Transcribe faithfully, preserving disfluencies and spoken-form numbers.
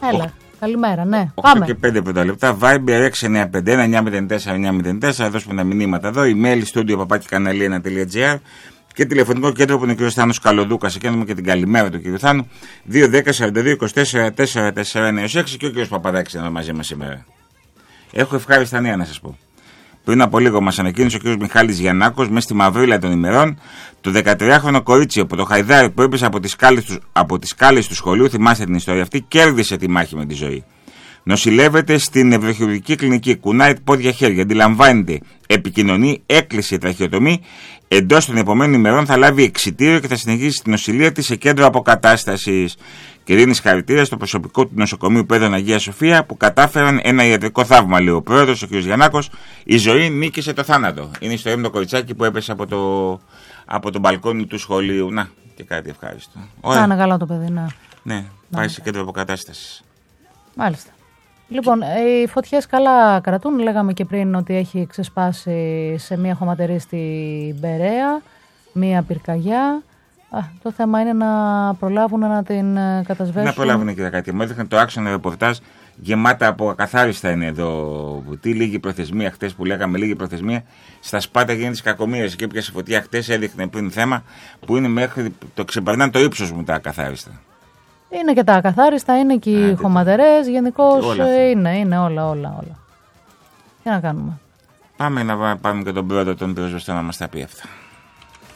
Έλα. Καλημέρα, ναι. οκτώ Πάμε. Και πέντε πρώτα λεπτά. Viber έξι εννιά πέντε ένα εννιά μηδέν τέσσερα εννιά μηδέν τέσσερα. Δώσουμε τα μηνύματα εδώ. Email studio παπάκι καναλή ένα τελεία τζι άρ. Και τηλεφωνικό κέντρο που είναι ο κ. Θάνος Καλοδούκας. Εκείνο και την καλημέρα του κ. Θάνου. δύο δέκα σαράντα δύο είκοσι τέσσερα τέσσερα τέσσερα εννιά έξι και ο κ. Παπαδάκης είναι μαζί μας σήμερα. Έχω ευχάριστα νέα να σας πω. Πριν από λίγο μας ανακοίνωσε ο κ. Μιχάλης Γιαννάκος μέσα στη μαυρίλα των ημερών το δεκατριάχρονο κορίτσι από το Χαϊδάρι που έπεσε από τις σκάλες του, από τις σκάλες του σχολείου. Θυμάστε την ιστορία αυτή, κέρδισε τη μάχη με τη ζωή. Νοσηλεύεται στην νευροχειρουργική κλινική, κουνάει πόδια χέρια, αντιλαμβάνεται, επικοινωνεί, έκλεισε η τραχεοτομή. Εντός των επόμενων ημερών θα λάβει εξιτήριο και θα συνεχίσει την νοσηλεία της σε κέντρο αποκατάστασης. Και δίνει συγχαρητήρια στο προσωπικό του νοσοκομείου Πέδων Αγία Σοφία που κατάφεραν ένα ιατρικό θαύμα, λέει ο πρόεδρος, ο κ. Γιαννάκος. Η ζωή νίκησε το θάνατο. Είναι η ιστορία με το κοριτσάκι που έπεσε από το, από το μπαλκόνι του σχολείου. Να, και κάτι ευχάριστο. Να είναι καλά το παιδί, να. Ναι, να, πάει σε κέντρο αποκατάστασης. Μάλιστα. Λοιπόν, οι φωτιές καλά κρατούν. Λέγαμε και πριν ότι έχει ξεσπάσει σε μία χωματερή στην Περαία, μία πυρκαγιά. Α, το θέμα είναι να προλάβουν να την κατασβέσουν. Να προλάβουν και τα κάτι. Μου έδειχνε το άξονα ρεπορτάζ γεμάτα από ακαθάριστα είναι εδώ. Τι λίγη προθεσμία χτες που λέγαμε, λίγη προθεσμία. Στα Σπάτα γίνεται τη κακομοίραση και έπιασε φωτιά χτες, έδειχνε πριν θέμα που είναι μέχρι το ξεπερνάνε το ύψος μου τα ακαθάριστα. Είναι και τα ακαθάριστα, είναι και οι χωματερές, γενικώς είναι, είναι όλα, όλα, όλα. Τι να κάνουμε. Πάμε να πάμε και τον πρόεδρο των πυροσβεστών να μας τα πει αυτά.